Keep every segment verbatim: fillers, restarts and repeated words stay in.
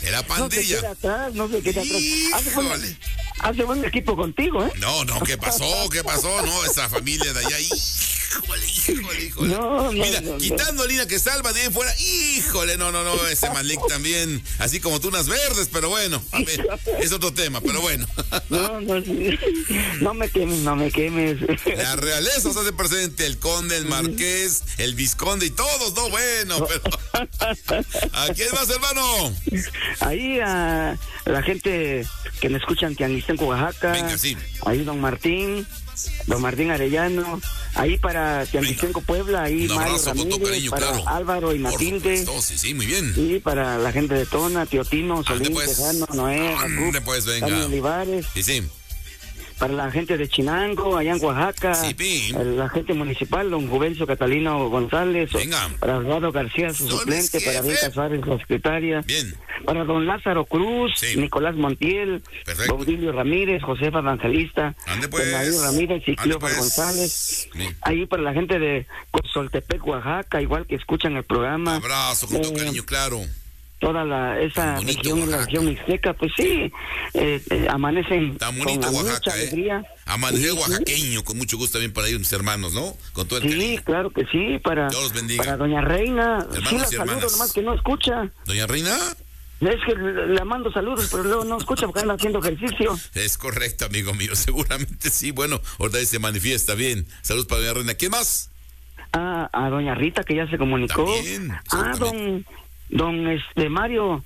Era pandilla. No se queda atrás, no se queda atrás. Hace buen, Híjole. hace buen equipo contigo, ¿eh? No, no, ¿qué pasó? ¿Qué pasó? No, esa familia de allá, híjole, híjole, híjole. No, no, Mira, no, no. quitando a Lina que salva de ahí fuera, híjole, no, no, no, ese Malik también, así como tunas verdes, pero bueno, a ver, es otro tema, pero bueno. No, no, sí. No me quemes, no me quemes. La realeza se hace presente, el conde, el marqués, el vizconde y todos, no, bueno, pero... ¿A quién más, hermano? Ahí a la gente que me escucha en Tianguistenco, Oaxaca. Venga, sí. Ahí don Martín, don Martín Arellano. Ahí para Tianguistenco, Puebla. Ahí Un Mario abrazo con todo Ramírez, cariño, para claro. Álvaro y Por Matilde. supuesto, sí, sí, muy bien. Y para la gente de Tona, Tío Tino, Solín, pues. Tejano, Noé, Ande, Jacob, pues, venga. Daniel Olivares. Sí, sí. Para la gente de Chinango, allá en Oaxaca. Sí, pi. La gente municipal, don Juvencio Catalino González. Venga. Para Eduardo García, su Don suplente. Para jefe. Rita Suárez, la secretaria. Bien. Para don Lázaro Cruz, Sí. Nicolás Montiel, Perfecto. Baudilio Ramírez, Josefa Evangelista, Ande, pues. Bernardino Ramírez y Ande, Cleófas pues. González. Bien. Ahí para la gente de Soltepec, Oaxaca, igual que escuchan el programa. Abrazo con todo Eh, cariño, claro. Toda la, esa Bonito región, la Oaxaca. región mixteca, pues sí, eh, eh, amanecen Está con bonito mucha Oaxaca, ¿eh? alegría. Amanecer Sí, sí. oaxaqueño, con mucho gusto también para ir mis hermanos, ¿no? Con todo el Sí, cariño. claro que sí, para, Dios los bendiga. para doña Reina. Hermanos sí, la y saludo, hermanas. nomás que no escucha. Doña Reina, Es que le le mando saludos, pero luego no escucha porque anda haciendo ejercicio. es correcto, amigo mío, seguramente sí. Bueno, ahorita ahí se manifiesta bien. Saludos para Doña Reina. ¿Quién más? Ah, a doña Rita, que ya se comunicó. También, Ah, don, don este Mario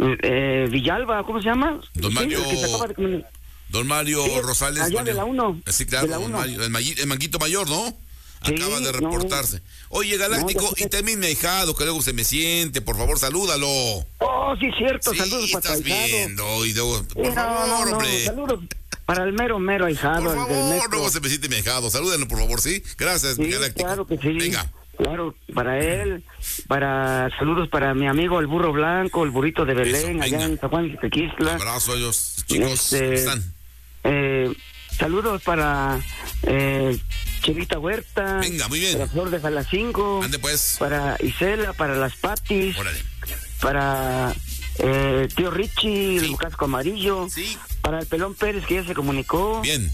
eh, Villalba, ¿cómo se llama? Don Sí, Mario el que se acaba de comuni- Don Mario Sí, Rosales. allá Mario. de la uno, Sí, claro, de la don uno. Mario, el, Magui- el manguito mayor, ¿no? Sí, Acaba de no. reportarse. Oye, Galáctico, No, ya sé. y también mi ahijado, que luego se me siente, por favor, salúdalo. Oh, sí, cierto, Sí, saludos para estás tu ahijado. viendo, y luego, Sí, por no, favor, no, no, hombre. saludos para el mero, mero ahijado, Por el del favor, metro. luego se me siente mi ahijado. Salúdenlo, por favor, ¿sí? Gracias, Sí, Galáctico. claro que sí. Venga. Claro, para él, para saludos para mi amigo el burro blanco, el burrito de Belén, Eso, allá venga. en San Juan de Tequistla. Abrazo a ellos, chicos. Este, ¿Cómo están? Eh, saludos para eh, Chevita Huerta. Venga, muy bien. Para Flor de Jalacingo. Ande, pues. Para Isela, para las Patis. Órale. Para eh, tío Richie, Sí. el casco amarillo. Sí. Para el Pelón Pérez, que ya se comunicó. Bien.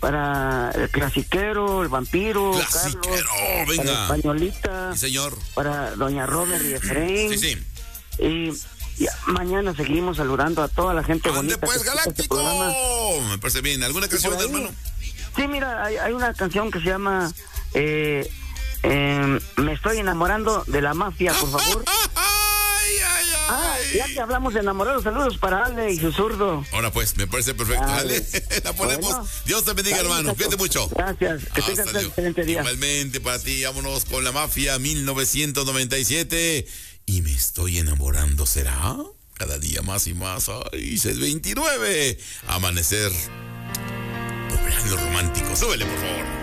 Para el Clasiquero, el Vampiro, Clasiquero, Carlos. venga. Para Españolita. Sí, señor. Para doña Robert y Efraín. Sí, sí. Y ya, mañana seguimos saludando a toda la gente Ande, bonita. pues, que escucha este Galáctico. programa. Me parece bien. ¿Alguna Y canción, por ahí- hermano? Sí, mira, hay, hay una canción que se llama eh, eh, Me estoy enamorando de la mafia, por favor. Ay, ay, Ah, ay. ya que hablamos de enamorados, saludos para Ale y su zurdo. Ahora pues, me parece perfecto. Ah, Dale, bien. la ponemos. Bueno. Dios te bendiga, Dale, hermano. muchacho. Cuídate mucho. Gracias, que tengas Hasta un luego. excelente día. Igualmente para ti, vámonos con la mafia mil novecientos noventa y siete. Y me estoy enamorando, ¿será? Cada día más y más. Ay, seis veintinueve. Amanecer. Poblano romántico. Súbele, por favor.